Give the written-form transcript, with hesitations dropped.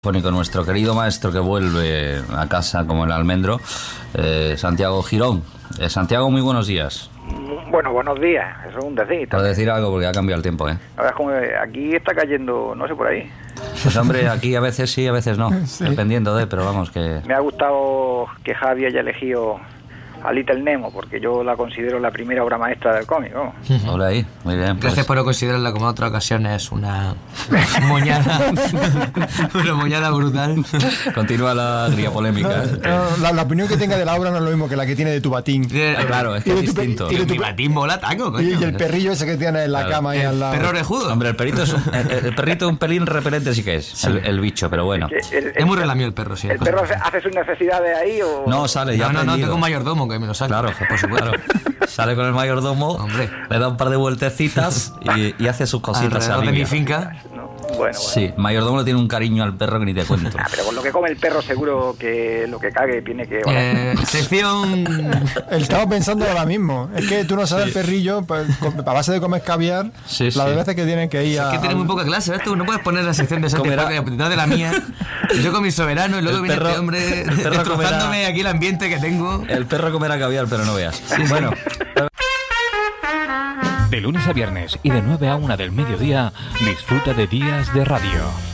Con nuestro querido maestro que vuelve a casa como el almendro, Santiago Girón. Santiago, muy buenos días. Bueno, buenos días, eso es un decir. Puedo decir algo porque ha cambiado el tiempo, ¿eh? A ver, como aquí está cayendo, no sé, por ahí. Pues hombre, aquí a veces sí, a veces no, sí. Dependiendo pero vamos que... Me ha gustado que Javi haya elegido a Little Nemo, porque yo la considero la primera obra maestra del cómic, ¿no? Hola ahí, muy bien. Gracias por no considerarla como en otras ocasiones una moñada, una moñada brutal. Continúa la gría polémica. La opinión que tenga de la obra no es lo mismo que la que tiene de tu batín. Claro, es que es distinto. Mi batín mola taco, coño. Y el perrillo ese que tiene en la cama ahí al lado. Perro orejudo. Hombre, el perrito es un pelín repelente sí que es, sí. El bicho, pero bueno. Es muy relamido el perro, sí. ¿El perro hace sus necesidades ahí o...? No, sale, ya No, tengo un mayordomo que me lo saca. Claro, por supuesto. Sale con el mayordomo, hombre, le da un par de vueltecitas y hace sus cositas. Alrededor de mi finca. Bueno. Sí, el mayordomo le tiene un cariño al perro que ni te cuento. Pero con lo que come el perro seguro que lo que cague tiene que... Sección... Estaba pensando ahora mismo. Es que tú no sabes el perrillo, pues, a base de comer caviar, las veces que tienen que ir a... Es que tienes muy poca clase, ¿ves? Tú no puedes poner la sección de Santiago detrás de la mía. Yo con mi soberano y luego viene este hombre destrozándome aquí el ambiente que tengo. El perro comerá caviar, pero no veas. Sí, bueno... De lunes a viernes y de 9 a 1 del mediodía, disfruta de Días de Radio.